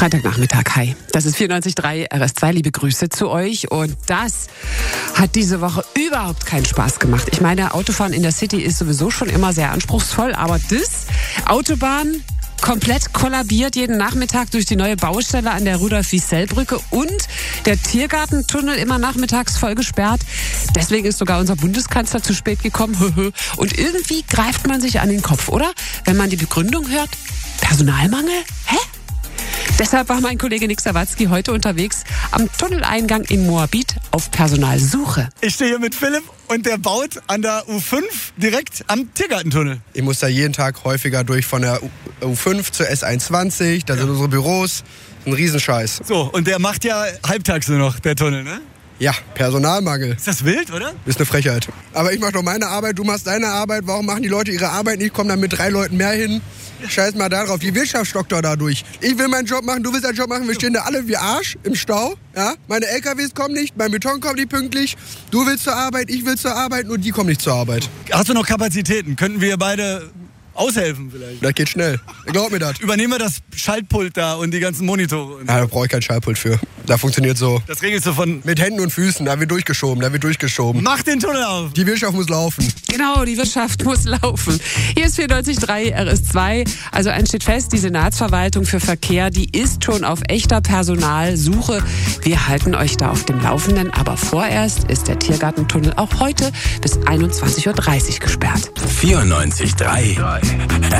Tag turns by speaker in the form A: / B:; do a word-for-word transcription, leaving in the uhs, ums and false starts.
A: Freitagnachmittag, hi. Das ist vierundneunzig Komma drei R S zwei, liebe Grüße zu euch. Und das hat diese Woche überhaupt keinen Spaß gemacht. Ich meine, Autofahren in der City ist sowieso schon immer sehr anspruchsvoll, aber das, Autobahn komplett kollabiert jeden Nachmittag durch die neue Baustelle an der Rudolf-Wiesel-Brücke und der Tiergartentunnel immer nachmittags voll gesperrt. Deswegen ist sogar unser Bundeskanzler zu spät gekommen. Und irgendwie greift man sich an den Kopf, oder? Wenn man die Begründung hört, Personalmangel? Hä? Deshalb war mein Kollege Nick Sawatzki heute unterwegs am Tunneleingang in Moabit auf Personalsuche.
B: Ich stehe hier mit Philipp und der baut an der U fünf direkt am Tiergartentunnel.
C: Ich muss da jeden Tag häufiger durch von der U fünf zur S einundzwanzig, da sind unsere Büros, ein Riesenscheiß.
B: So, und der macht ja halbtags nur noch, der Tunnel, ne?
C: Ja, Personalmangel.
B: Ist das wild, oder?
C: Ist eine Frechheit. Aber ich mache doch meine Arbeit, du machst deine Arbeit. Warum machen die Leute ihre Arbeit nicht? Kommen dann mit drei Leuten mehr hin. Scheiß mal darauf. Die Wirtschaft stockt doch dadurch. Ich will meinen Job machen, du willst deinen Job machen. Wir stehen da alle wie Arsch im Stau. Ja? Meine L K Ws kommen nicht, mein Beton kommt nicht pünktlich. Du willst zur Arbeit, ich will zur Arbeit, nur die kommen nicht zur Arbeit.
B: Hast du noch Kapazitäten? Könnten wir beide aushelfen vielleicht?
C: Das geht schnell. Glaub mir das.
B: Übernehmen wir das Schaltpult da und die ganzen Monitore. Und
C: ja, da brauche ich kein Schaltpult für. Da funktioniert so.
B: Das regelst du von...
C: Mit Händen und Füßen, da wird durchgeschoben, da wird durchgeschoben.
B: Mach den Tunnel auf!
C: Die Wirtschaft muss laufen.
A: Genau, die Wirtschaft muss laufen. Hier ist vierundneunzig Komma drei R S zwei. Also eins steht fest, die Senatsverwaltung für Verkehr, die ist schon auf echter Personalsuche. Wir halten euch da auf dem Laufenden. Aber vorerst ist der Tiergartentunnel auch heute bis einundzwanzig Uhr dreißig gesperrt.
D: vierundneunzig Komma drei